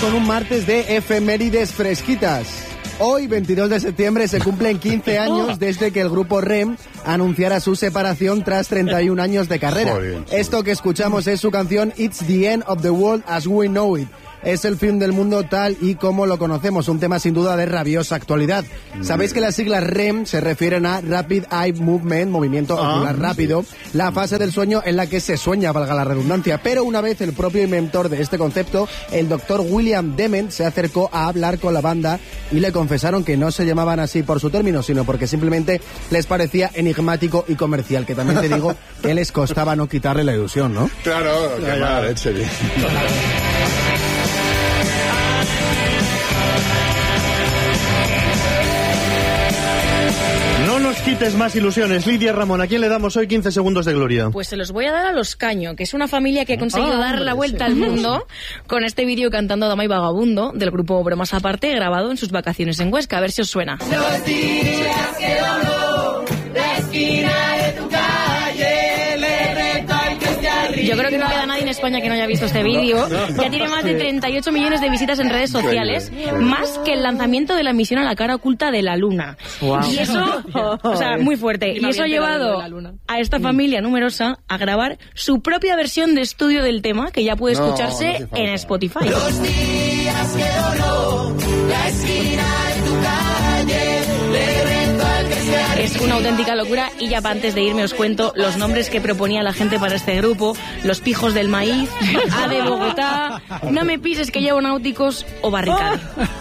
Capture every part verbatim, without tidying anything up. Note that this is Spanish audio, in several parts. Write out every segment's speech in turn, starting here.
con un martes de efemérides fresquitas. Hoy, veintidós de septiembre, se cumplen quince años desde que el grupo R E M anunciara su separación tras treinta y un años de carrera. Esto que escuchamos es su canción It's the End of the World as We Know It. Es el fin del mundo tal y como lo conocemos, un tema sin duda de rabiosa actualidad. Sabéis que las siglas R E M se refieren a Rapid Eye Movement, movimiento ocular ah, rápido, la fase del sueño en la que se sueña, valga la redundancia. Pero una vez el propio inventor de este concepto, el doctor William Dement, se acercó a hablar con la banda y le confesaron que no se llamaban así por su término, sino porque simplemente les parecía enigmático y comercial, que también te digo que les costaba no quitarle la ilusión, ¿no? Claro, qué mala leche. No nos quites más ilusiones. Lidia Ramón, ¿a quién le damos hoy quince segundos de gloria? Pues se los voy a dar a Los Caño, que es una familia que ha conseguido ah, dar la vuelta al mundo con este vídeo cantando Dama y Vagabundo del grupo Bromas Aparte, grabado en sus vacaciones en Huesca. A ver si os suena. Los días que dobló la esquina de tu calle, le reto al que esté arriba. Yo creo que no queda nadie en España que no haya visto este vídeo. Ya tiene más de treinta y ocho millones de visitas en redes sociales, más que el lanzamiento de la misión a la cara oculta de la Luna. Wow. Y eso, o sea, muy fuerte. Y eso ha llevado a esta familia numerosa a grabar su propia versión de estudio del tema, que ya puede escucharse no, no en Spotify. Los días que dobló la esquina de tu calle, le reto al que esté arriba. Es una auténtica locura y ya para antes de irme os cuento los nombres que proponía la gente para este grupo: Los Pijos del Maíz, A de Bogotá, No me pises que llevo náuticos o Barricada.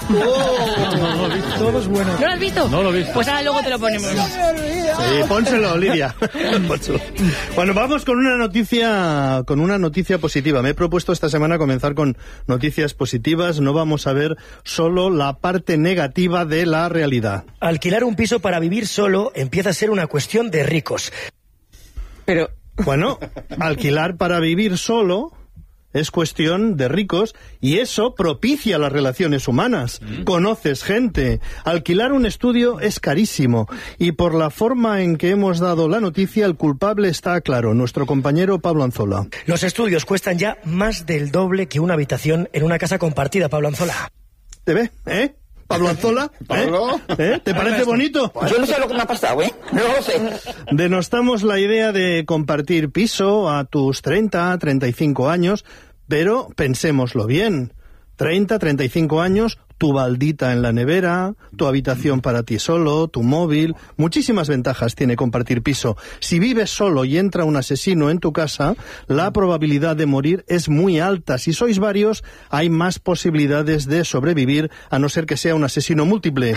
Oh, todo es bueno. ¿No lo has visto? No lo he visto. Pues ahora luego te lo ponemos. Sí, pónselo, Lidia. Bueno, vamos con una noticia, con una noticia positiva. Me he propuesto esta semana comenzar con noticias positivas. No vamos a ver solo la parte negativa de la realidad. Alquilar un piso para vivir solo empieza a ser una cuestión de ricos. Pero... Bueno, alquilar para vivir solo es cuestión de ricos y eso propicia las relaciones humanas. Mm. Conoces gente. Alquilar un estudio es carísimo y por la forma en que hemos dado la noticia, el culpable está claro, nuestro compañero Pablo Anzola. Los estudios cuestan ya más del doble que una habitación en una casa compartida, Pablo Anzola. ¿Te ve? ¿Eh? Pablo Anzola, ¿eh? ¿Pablo? ¿Eh? ¿Te parece bonito? Yo no sé lo que me ha pasado, ¿eh? No lo sé. Denostamos la idea de compartir piso a tus treinta, treinta y cinco años, pero pensémoslo bien. treinta, treinta y cinco años, tu baldita en la nevera, tu habitación para ti solo, tu móvil. Muchísimas ventajas tiene compartir piso. Si vives solo y entra un asesino en tu casa, la probabilidad de morir es muy alta. Si sois varios, hay más posibilidades de sobrevivir, a no ser que sea un asesino múltiple.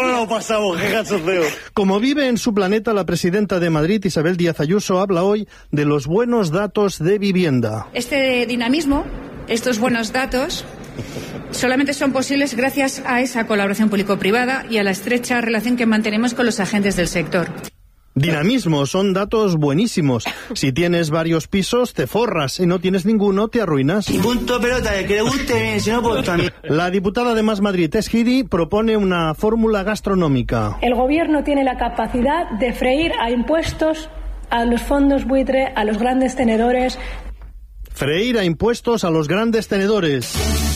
Como vive en su planeta, la presidenta de Madrid, Isabel Díaz Ayuso, habla hoy de los buenos datos de vivienda. Este dinamismo, estos buenos datos, solamente son posibles gracias a esa colaboración público-privada y a la estrecha relación que mantenemos con los agentes del sector. Dinamismo, son datos buenísimos. Si tienes varios pisos, te forras. Si no tienes ninguno, te arruinas. Y punto pelota, de que le guste bien, si no, pues también. La diputada de Más Madrid, Tess Gidi, propone una fórmula gastronómica. El gobierno tiene la capacidad de freír a impuestos a los fondos buitre, a los grandes tenedores. Freír a impuestos a los grandes tenedores.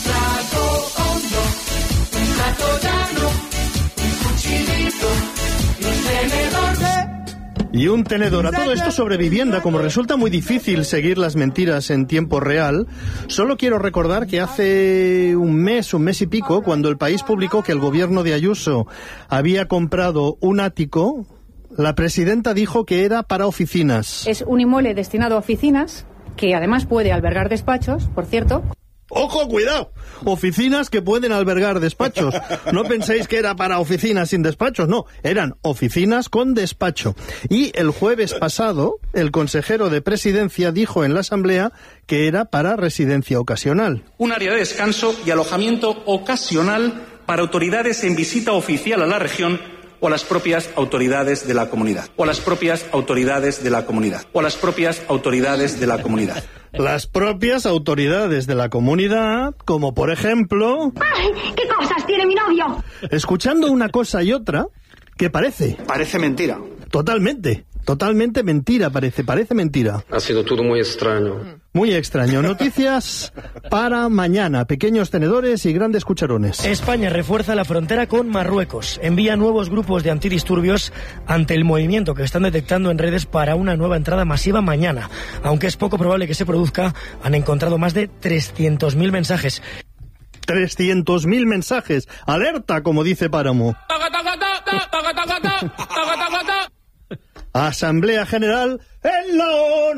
Y un tenedor. A todo esto sobre vivienda, como resulta muy difícil seguir las mentiras en tiempo real, solo quiero recordar que hace un mes, un mes y pico, cuando El País publicó que el gobierno de Ayuso había comprado un ático, la presidenta dijo que era para oficinas. Es un inmueble destinado a oficinas, que además puede albergar despachos, por cierto. ¡Ojo, cuidado! Oficinas que pueden albergar despachos. No penséis que era para oficinas sin despachos, no. Eran oficinas con despacho. Y el jueves pasado, el consejero de Presidencia dijo en la Asamblea que era para residencia ocasional. Un área de descanso y alojamiento ocasional para autoridades en visita oficial a la región o a las propias autoridades de la comunidad. O a las propias autoridades de la comunidad. O a las propias autoridades de la comunidad. Las propias autoridades de la comunidad, como por ejemplo... ¡Ay! ¿Qué cosas tiene mi novio? Escuchando una cosa y otra, ¿qué parece? Parece mentira. Totalmente. Totalmente mentira, parece, parece mentira. Ha sido todo muy extraño. Muy extraño. Noticias para mañana. Pequeños tenedores y grandes cucharones. España refuerza la frontera con Marruecos. Envía nuevos grupos de antidisturbios ante el movimiento que están detectando en redes para una nueva entrada masiva mañana. Aunque es poco probable que se produzca, han encontrado más de trescientos mil mensajes. trescientos mil mensajes. ¡Alerta!, como dice Páramo. Asamblea General en la ONU.